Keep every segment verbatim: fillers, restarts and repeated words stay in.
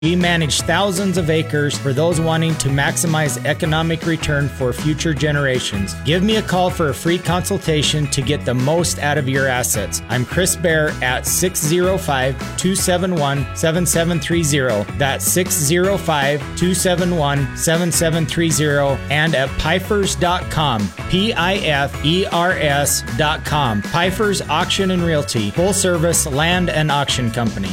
We manage thousands of acres for those wanting to maximize economic return for future generations. Give me a call for a free consultation to get the most out of your assets. I'm Chris Bear at six oh five, two seven one, seven seven three oh. That's six oh five, two seven one, seven seven three oh and at pifers dot com. P I F E R S dot com. Pifers Auction and Realty, full service land and auction company.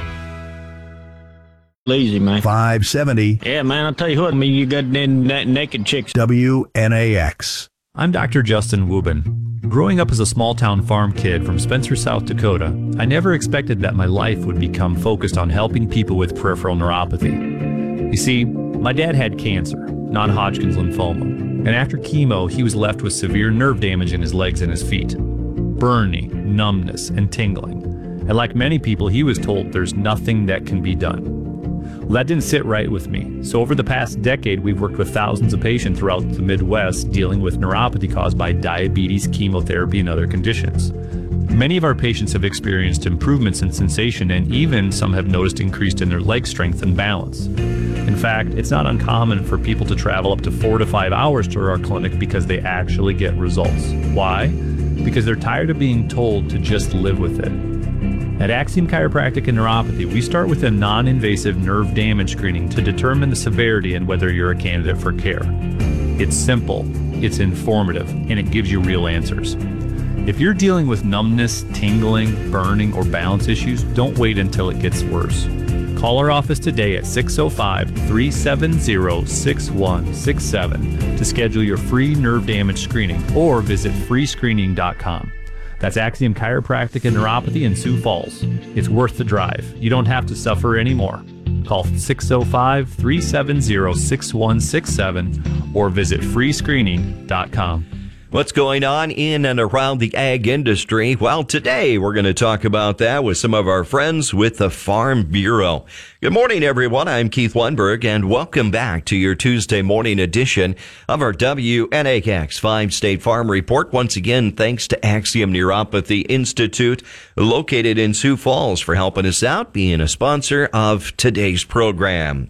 Lazy, man. five seventy. Yeah, man, I'll tell you what, I mean, you got n- n- naked chicks. W N A X. I'm Doctor Justin Wubin. Growing up as a small-town farm kid from Spencer, South Dakota, I never expected that my life would become focused on helping people with peripheral neuropathy. You see, my dad had cancer, non-Hodgkin's lymphoma, and after chemo, he was left with severe nerve damage in his legs and his feet. Burning, numbness, and tingling. And like many people, he was told there's nothing that can be done. Well, that didn't sit right with me. So over the past decade, we've worked with thousands of patients throughout the Midwest dealing with neuropathy caused by diabetes, chemotherapy, and other conditions. Many of our patients have experienced improvements in sensation, and even some have noticed increased in their leg strength and balance. In fact, it's not uncommon for people to travel up to four to five hours to our clinic because they actually get results. Why? Because they're tired of being told to just live with it. At Axiom Chiropractic and Neuropathy, we start with a non-invasive nerve damage screening to determine the severity and whether you're a candidate for care. It's simple, it's informative, and it gives you real answers. If you're dealing with numbness, tingling, burning, or balance issues, don't wait until it gets worse. Call our office today at six oh five, three seven oh, six one six seven to schedule your free nerve damage screening or visit free screening dot com. That's Axiom Chiropractic and Neuropathy in Sioux Falls. It's worth the drive. You don't have to suffer anymore. Call six oh five, three seven oh, six one six seven or visit free screening dot com. What's going on in and around the ag industry? Well, today we're going to talk about that with some of our friends with the Farm Bureau. Good morning, everyone. I'm Keith Weinberg, and welcome back to your Tuesday morning edition of our W N A X five-State Farm Report. Once again, thanks to Axiom Neuropathy Institute, located in Sioux Falls, for helping us out, being a sponsor of today's program.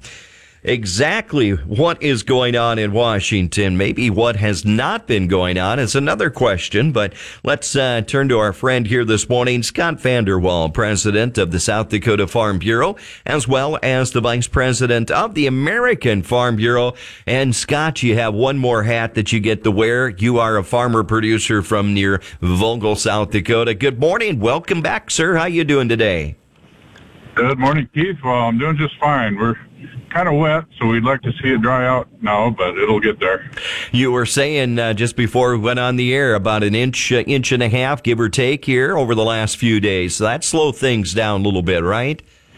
Exactly what is going on in Washington, maybe what has not been going on, is another question, but let's uh, turn to our friend here this morning, Scott Vanderwall, president of the South Dakota Farm Bureau, as well as the vice president of the American Farm Bureau. And Scott, you have one more hat that you get to wear. You are a farmer producer from near Vogel, South Dakota. Good morning. Welcome back, sir. How you doing today? Good morning, Keith. Well, I'm doing just fine. We're kind of wet, so we'd like to see it dry out now, but it'll get there. You were saying uh, just before we went on the air about an inch, uh, inch and a half, give or take, here over the last few days. So that slowed things down a little bit, right?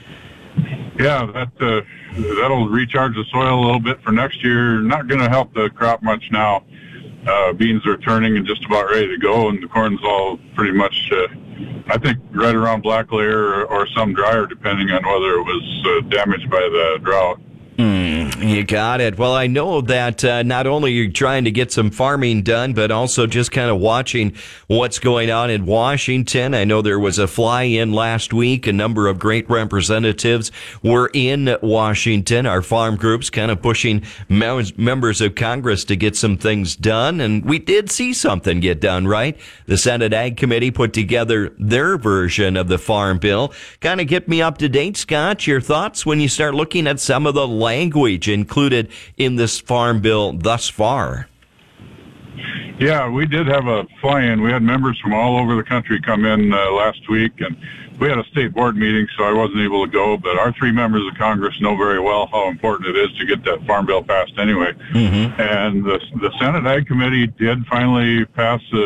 Yeah, that uh, that'll recharge the soil a little bit for next year. Not going to help the crop much now. Uh, beans are turning and just about ready to go, and the corn's all pretty much, uh, I think, right around black layer or, or some drier, depending on whether it was uh, damaged by the drought. Mm, you got it. Well, I know that uh, not only are you trying to get some farming done, but also just kind of watching what's going on in Washington. I know there was a fly-in last week. A number of great representatives were in Washington. Our farm groups kind of pushing mem- members of Congress to get some things done, and we did see something get done, right? The Senate Ag Committee put together their version of the Farm Bill. Kind of get me up to date, Scott, your thoughts when you start looking at some of the language included in this Farm Bill thus far. Yeah, we did have a fly-in. We had members from all over the country come in uh, last week, and we had a state board meeting, so I wasn't able to go, but our three members of Congress know very well how important it is to get that Farm Bill passed anyway. Mm-hmm. And the, the Senate Ag Committee did finally pass the